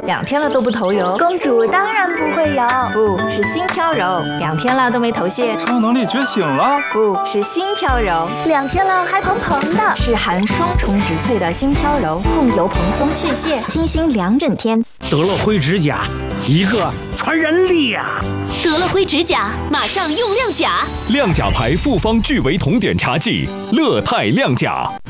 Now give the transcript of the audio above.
2天了都不头油。 公主当然不会有， 不是心飘柔，2天了都没头屑。 超能力觉醒了， 不是心飘柔 ，2天了还蓬蓬的， 是含双重植萃的心飘柔，控油蓬松去屑，清新2整天。 得了灰指甲，一个传染力啊！ 得了灰指甲，马上用亮甲。 亮甲牌复方聚维酮碘茶剂，乐泰亮甲。